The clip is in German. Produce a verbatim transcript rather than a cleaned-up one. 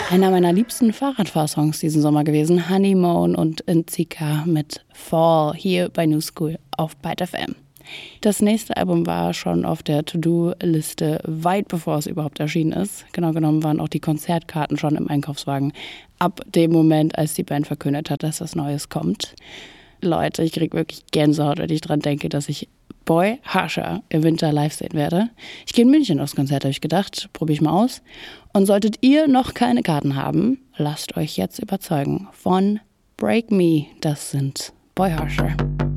Einer meiner liebsten Fahrradfahrsongs diesen Sommer gewesen. Honeymoon und Nzika mit Fall hier bei New School auf Byte F M. Das nächste Album war schon auf der To-Do-Liste weit bevor es überhaupt erschienen ist. Genau genommen waren auch die Konzertkarten schon im Einkaufswagen ab dem Moment, als die Band verkündet hat, dass was Neues kommt. Leute, ich kriege wirklich Gänsehaut, wenn ich dran denke, dass ich Boy Harsher im Winter live sehen werde. Ich gehe in München aufs Konzert, habe ich gedacht. Probiere ich mal aus. Und solltet ihr noch keine Karten haben, lasst euch jetzt überzeugen von Break Me. Das sind Boy Harsher.